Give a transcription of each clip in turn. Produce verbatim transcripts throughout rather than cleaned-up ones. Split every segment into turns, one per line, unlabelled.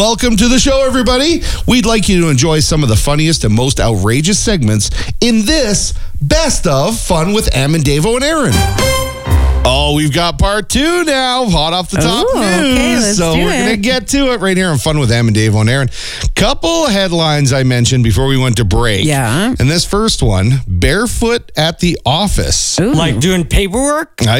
Welcome to the show, everybody. We'd like you to enjoy some of the funniest and most outrageous segments in this Best of Fun with Em and Davo and Aaron. Oh, we've got part two now, hot off the top
Ooh,
news.
okay, let's
so
do
we're going to
it.
get to it right here on Fun with Em and Davo and Aaron. Couple headlines I mentioned before we went to break.
Yeah.
And this first one, barefoot at the office.
Ooh.
Like doing paperwork?
I,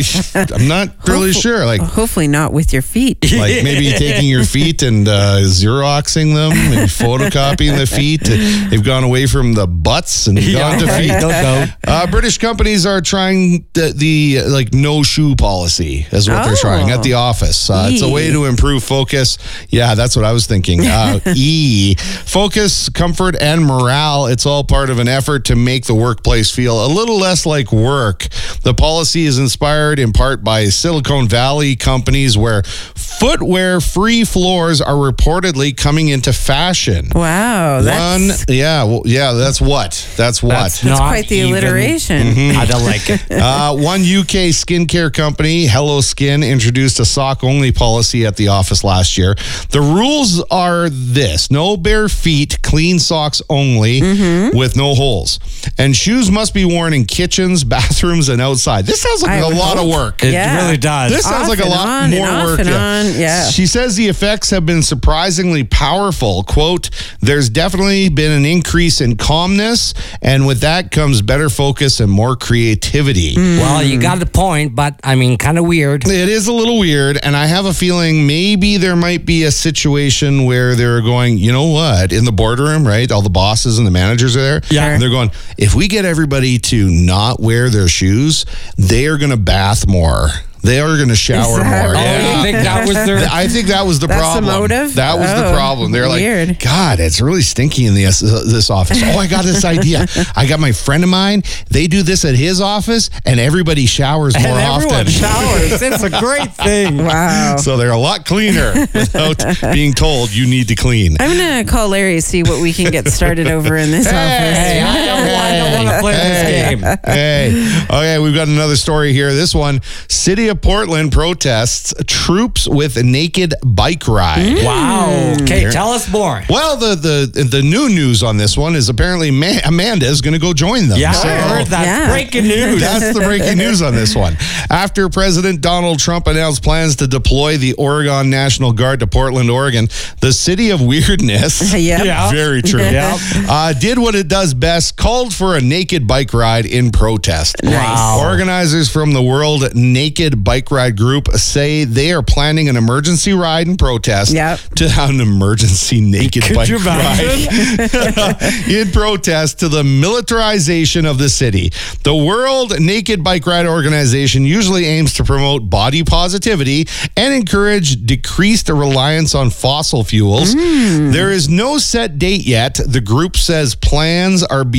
I'm not really
Hopefully-
sure. Like,
Hopefully not with your feet.
like maybe taking your feet and uh, Xeroxing them and photocopying the feet. They've gone away from the butts and gone to
right.
feet.
Don't go.
Uh, British companies are trying the, the like no shoe policy is what they're
Oh.
trying at the office. Uh, it's a way to improve focus. Yeah, that's what I was thinking. Uh, e focus, comfort, and morale. It's all part of an effort to make the workplace feel a little less like work. The policy is inspired in part by Silicon Valley companies where footwear-free floors are reportedly coming into fashion.
Wow. That's,
One, yeah, well, yeah, that's what. That's what.
That's
that's
not
quite the
even-
alliteration.
Mm-hmm.
I don't like it.
Uh, one U K skincare company, Hello Skin, introduced a sock-only policy at the office last year. The rules are this: no bare feet, clean socks only,
Mm-hmm.
with no holes. And shoes must be worn in kitchens, bathrooms, and outside. This sounds like
I
a
would
lot of
hope.
work.
It
Yeah.
really does.
This sounds
Off
like a
and
lot
on
more
and off
work.
and
yeah.
on, yeah.
She says the effects have been surprisingly powerful. Quote, there's definitely been an increase in calmness, and with that comes better focus and more creativity.
Well, you got the point, but I mean, kind of weird.
It is a little weird, and I have a feeling maybe there might be a situation where they're going, you know what, in the boardroom, right? All the bosses and the managers are there.
Yeah.
And they're going, if we get everybody to not wear their shoes, they are going to bath more. They are going to shower
Is that
more.
right?
Oh, you think that was their...
I think that was the
That's the
problem.
motive?
That was the
Oh,
problem. They're like,
weird.
God, it's really stinky in this this office. Oh, I got this idea. I got my friend of mine. They do this at his office, and everybody showers more
and everyone
often.
showers. It's a great thing.
Wow.
So they're a lot cleaner without being told you need to clean.
I'm going to call Larry to see what we can get started over in this
Hey,
office.
I don't, I don't want to play
Hey.
this game.
Hey, okay, we've got another story here. This one, City of Portland protests troops with a naked bike ride.
Wow. Okay, tell us more.
Well, the, the the new news on this one is apparently Ma- Amanda is going to go join them.
Yeah,
So-
I heard that.
Yeah.
Breaking news.
That's the breaking news on this one. After President Donald Trump announced plans to deploy the Oregon National Guard to Portland, Oregon, the city of weirdness,
Yep.
Yeah.
very true,
Yep.
uh, did what it does best, called for a naked bike ride in protest.
Wow.
Organizers from the World Naked Bike Ride Group say they are planning an emergency ride in protest
Yep.
to an emergency naked
Could
bike
you imagine?
ride in protest to the militarization of the city. The World Naked Bike Ride Organization usually aims to promote body positivity and encourage decreased reliance on fossil fuels. There is no set date yet. The group says plans are being